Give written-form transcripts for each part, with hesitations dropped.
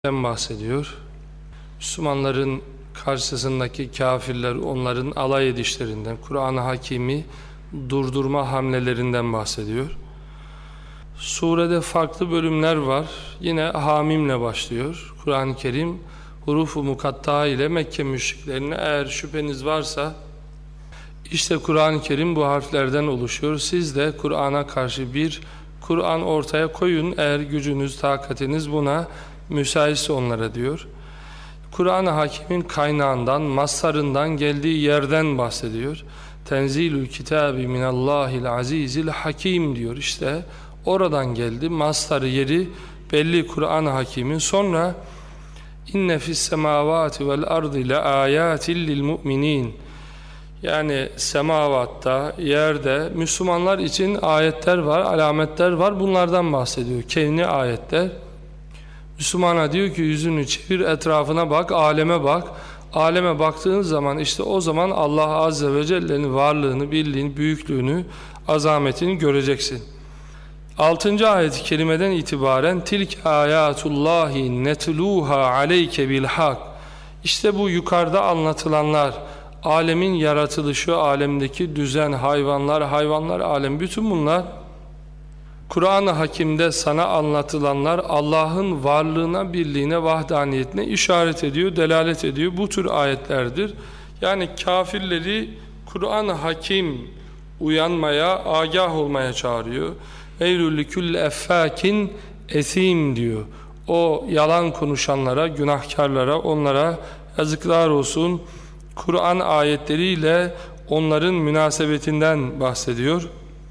bahsediyor. Müslümanların karşısındaki kafirler, onların alay edişlerinden, Kur'an-ı Hakim'i durdurma hamlelerinden bahsediyor. Surede farklı bölümler var. Yine Hamim'le başlıyor. Kur'an-ı Kerim hurufu mukatta ile Mekke müşriklerine eğer şüpheniz varsa işte Kur'an-ı Kerim bu harflerden oluşuyor. Siz de Kur'an'a karşı bir Kur'an ortaya koyun eğer gücünüz, takatiniz buna müsaitse onlara diyor. Kur'an-ı Hakim'in kaynağından, mastarından, geldiği yerden bahsediyor. Tenzilül kitabi minallahil azizil hakim diyor. İşte oradan geldi. Mastarı yeri belli Kur'an-ı Hakim'in. Sonra inne fis semavati vel ardi le ayatin lil mu'minin. Yani semavatta, yerde Müslümanlar için ayetler var, alametler var. Bunlardan bahsediyor. Kevni ayetler. Müslümana diyor ki yüzünü çevir, etrafına bak, aleme bak. Aleme baktığın zaman işte o zaman Allah Azze ve Celle'nin varlığını, birliğini, büyüklüğünü, azametini göreceksin. 6. ayet-i kerimeden itibaren tilke ayatullahi netluha aleyke bil hak. İşte bu yukarıda anlatılanlar, alemin yaratılışı, alemdeki düzen, hayvanlar alem, bütün bunlar Kur'an-ı Hakim'de sana anlatılanlar Allah'ın varlığına, birliğine, vahdaniyetine işaret ediyor, delalet ediyor. Bu tür ayetlerdir. Yani kafirleri Kur'an-ı Hakim uyanmaya, agah olmaya çağırıyor. Eylül likül effâkin esim diyor. O yalan konuşanlara, günahkarlara, onlara yazıklar olsun. Kur'an ayetleriyle onların münasebetinden bahsediyor.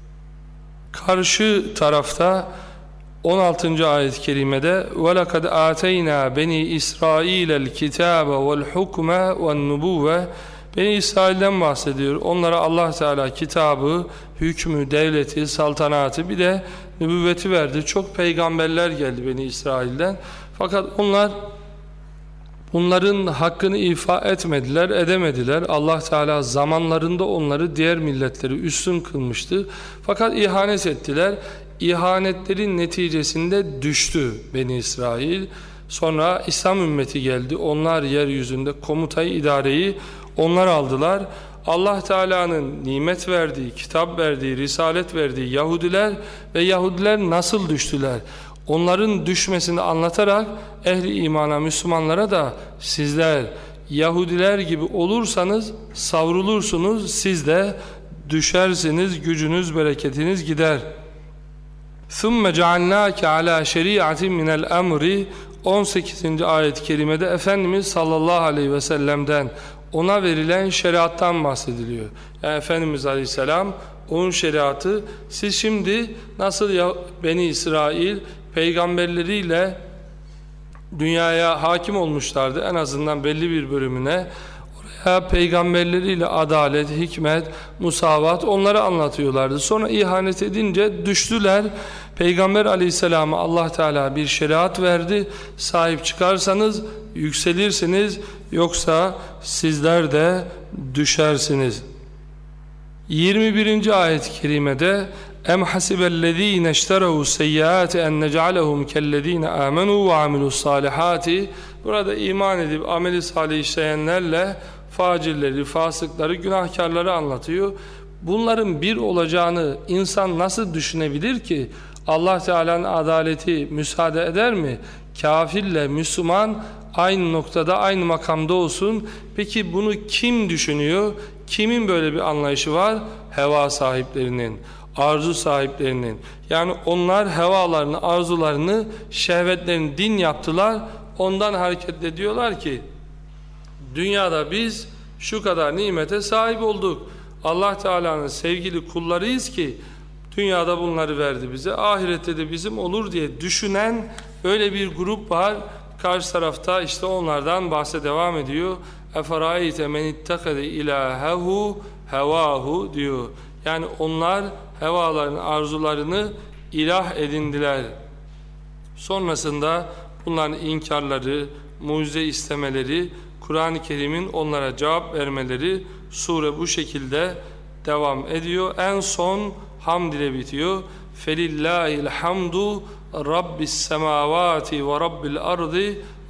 Karşı tarafta 16. ayet-i kerimede وَلَقَدْ آتَيْنَا بَنِي إِسْرَائِيلَ الْكِتَابَ وَالْحُكْمَ وَالنُّبُوَّةِ Beni İsrail'den bahsediyor. Onlara Allah Teala kitabı, hükmü, devleti, saltanatı bir de nübüvveti verdi. Çok peygamberler geldi Beni İsrail'den. Fakat onlar bunların hakkını ifa etmediler, edemediler. Allah Teala zamanlarında onları diğer milletleri üstün kılmıştı. Fakat ihanet ettiler. İhanetlerin neticesinde düştü Beni İsrail. Sonra İslam ümmeti geldi. Onlar yeryüzünde komutayı, idareyi onlar aldılar. Allah Teala'nın nimet verdiği, kitap verdiği, risalet verdiği Yahudiler ve Yahudiler nasıl düştüler? Onların düşmesini anlatarak ehli imana, Müslümanlara da sizler Yahudiler gibi olursanız savrulursunuz, siz de düşersiniz, gücünüz, bereketiniz gider. ثُمَّ جَعَلْنَاكَ عَلَى شَرِيعَةٍ مِنَ الْأَمْرِ 18. ayet-i kerimede Efendimiz sallallahu aleyhi ve sellem'den ona verilen şeriattan bahsediliyor. Yani Efendimiz aleyhisselam onun şeriatı, siz şimdi nasıl Beni İsrail peygamberleriyle dünyaya hakim olmuşlardı, en azından belli bir bölümüne, oraya peygamberleriyle adalet, hikmet, musavat onları anlatıyorlardı. Sonra ihanet edince düştüler. Peygamber aleyhisselama Allah Teala bir şeriat verdi. Sahip çıkarsanız yükselirsiniz, yoksa sizler de düşersiniz. 21. ayet-i kerimede Em hasibellezîne işterû seyyiâti en nec'alehum kellezîne âmenû ve amilussâlihâti. Burada iman edip ameli salih işleyenlerle facirleri, fasıkları, günahkarları anlatıyor. Bunların bir olacağını insan nasıl düşünebilir ki? Allah Teala'nın adaleti müsaade eder mi? Kafirle Müslüman aynı noktada, aynı makamda olsun. Peki bunu kim düşünüyor? Kimin böyle bir anlayışı var? Heva sahiplerinin, arzu sahiplerinin. Yani onlar hevalarını, arzularını, şehvetlerini din yaptılar. Ondan hareketle diyorlar ki dünyada biz şu kadar nimete sahip olduk. Allah Teala'nın sevgili kullarıyız ki dünyada bunları verdi bize. Ahirette de bizim olur diye düşünen öyle bir grup var. Karşı tarafta işte onlardan bahse devam ediyor. Eferayte men ittekade ilahehu hevahu diyor. Yani onlar hevalarını, arzularını ilah edindiler. Sonrasında bunların inkarları, mucize istemeleri, Kur'an-ı Kerim'in onlara cevap vermeleri, sure bu şekilde devam ediyor. En son hamd ile bitiyor. Felillahil hamdu rabbis semavati ve rabbil ardı